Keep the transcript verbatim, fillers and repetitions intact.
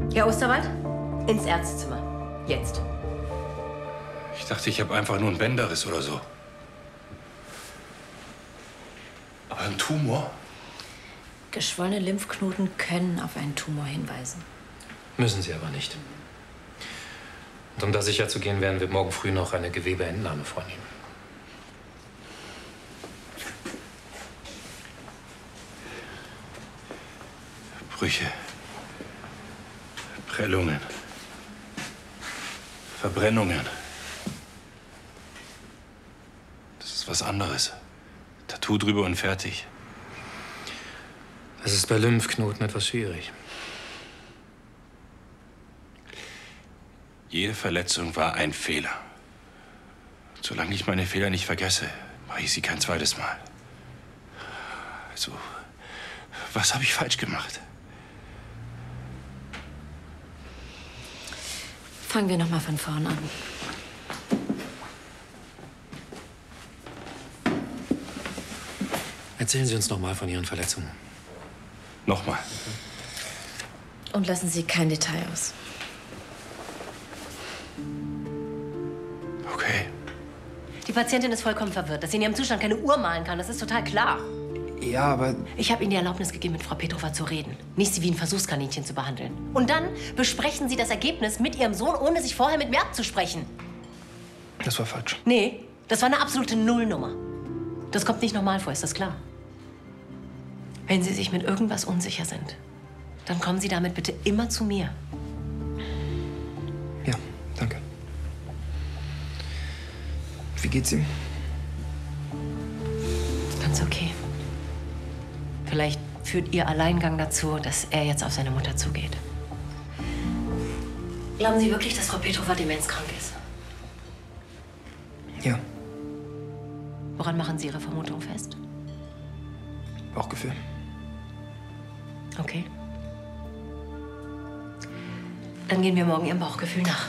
Herr Osterwald, ins Ärztezimmer. Jetzt. Ich dachte, ich habe einfach nur einen Bänderriss oder so. Aber ein Tumor? Geschwollene Lymphknoten können auf einen Tumor hinweisen. Müssen sie aber nicht. Und um da sicher zu gehen, werden wir morgen früh noch eine Gewebeentnahme vornehmen. Brüche. Prellungen. Verbrennungen. Das ist was anderes. Tattoo drüber und fertig. Das ist bei Lymphknoten etwas schwierig. Jede Verletzung war ein Fehler. Solange ich meine Fehler nicht vergesse, mache ich sie kein zweites Mal. Also, was habe ich falsch gemacht? Fangen wir noch mal von vorn an. Erzählen Sie uns noch mal von Ihren Verletzungen. Nochmal. Und lassen Sie kein Detail aus. Okay. Die Patientin ist vollkommen verwirrt, dass sie in ihrem Zustand keine Uhr malen kann. Das ist total klar. Ja, aber... Ich habe Ihnen die Erlaubnis gegeben, mit Frau Petrova zu reden. Nicht sie wie ein Versuchskaninchen zu behandeln. Und dann besprechen Sie das Ergebnis mit Ihrem Sohn, ohne sich vorher mit mir abzusprechen. Das war falsch. Nee, das war eine absolute Nullnummer. Das kommt nicht normal vor, ist das klar? Wenn Sie sich mit irgendwas unsicher sind, dann kommen Sie damit bitte immer zu mir. Ja, danke. Wie geht's ihm? Ganz okay. Vielleicht führt Ihr Alleingang dazu, dass er jetzt auf seine Mutter zugeht. Glauben Sie wirklich, dass Frau Petrova demenzkrank ist? Ja. Woran machen Sie Ihre Vermutung fest? Bauchgefühl. Okay. Dann gehen wir morgen Ihrem Bauchgefühl nach.